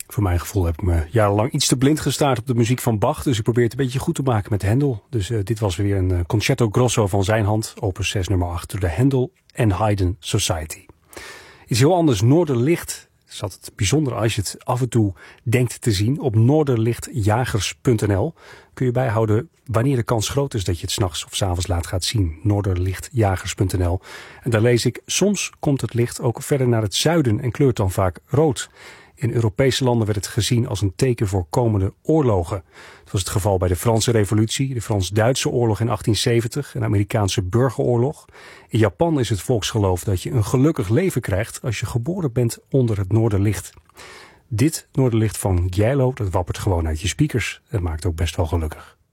Voor mijn gevoel heb ik me jarenlang iets te blind gestaard op de muziek van Bach. Dus ik probeer het een beetje goed te maken met Händel. Dus dit was weer een concerto grosso van zijn hand. Opus 6 nummer 8 door de Händel and Haydn Society. Iets heel anders, Noorderlicht. Het is altijd bijzonder als je het af en toe denkt te zien. Op noorderlichtjagers.nl kun je bijhouden wanneer de kans groot is dat je het 's nachts of 's avonds laat gaat zien. Noorderlichtjagers.nl. En daar lees ik, soms komt het licht ook verder naar het zuiden en kleurt dan vaak rood. In Europese landen werd het gezien als een teken voor komende oorlogen. Het was het geval bij de Franse Revolutie, de Frans-Duitse oorlog in 1870 en de Amerikaanse burgeroorlog. In Japan is het volksgeloof dat je een gelukkig leven krijgt als je geboren bent onder het Noorderlicht. Dit Noorderlicht van Gylo, dat wappert gewoon uit je speakers. Het maakt ook best wel gelukkig.